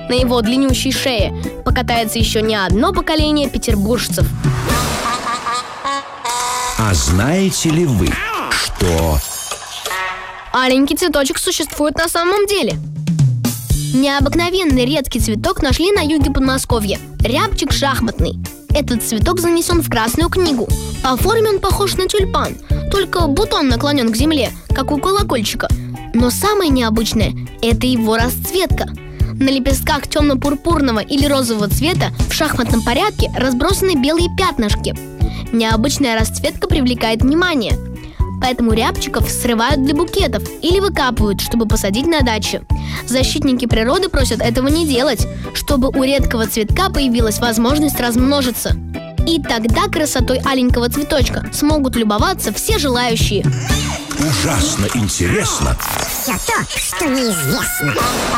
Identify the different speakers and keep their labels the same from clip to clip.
Speaker 1: на его длиннющей шее покатается еще не одно поколение петербуржцев.
Speaker 2: А знаете ли вы, что...
Speaker 1: Аленький цветочек существует на самом деле? Необыкновенный редкий цветок нашли на юге Подмосковья – рябчик шахматный. Этот цветок занесен в Красную книгу. По форме он похож на тюльпан, только бутон наклонен к земле, как у колокольчика. Но самое необычное – это его расцветка. На лепестках темно-пурпурного или розового цвета в шахматном порядке разбросаны белые пятнышки. Необычная расцветка привлекает внимание. Поэтому рябчиков срывают для букетов или выкапывают, чтобы посадить на даче. Защитники природы просят этого не делать, чтобы у редкого цветка появилась возможность размножиться. И тогда красотой аленького цветочка смогут любоваться все желающие.
Speaker 2: Ужасно интересно.
Speaker 3: Все то, что неизвестно.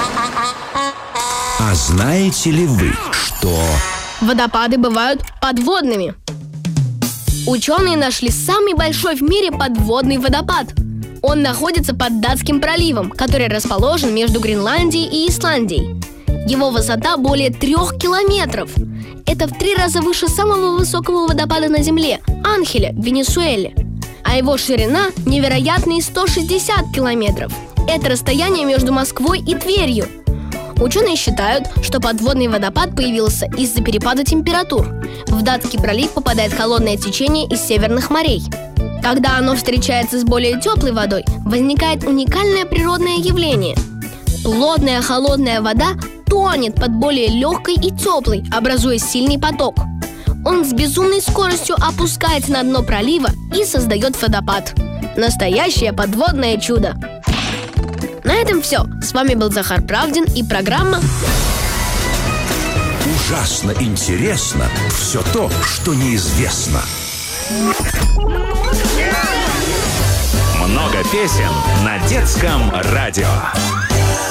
Speaker 2: А знаете ли вы, что...
Speaker 1: Водопады бывают подводными. Ученые нашли самый большой в мире подводный водопад. Он находится под Датским проливом, который расположен между Гренландией и Исландией. Его высота более 3 километров. Это в 3 раза выше самого высокого водопада на Земле – Анхеля в Венесуэле. А его ширина – невероятные 160 километров. Это расстояние между Москвой и Тверью. Ученые считают, что подводный водопад появился из-за перепада температур. В Датский пролив попадает холодное течение из северных морей. Когда оно встречается с более теплой водой, возникает уникальное природное явление. Плотная холодная вода тонет под более легкой и теплой, образуя сильный поток. Он с безумной скоростью опускается на дно пролива и создает водопад. Настоящее подводное чудо. На этом все. С вами был Захар Правдин и программа
Speaker 2: Ужасно интересно все то, что неизвестно.
Speaker 4: Много песен на детском радио.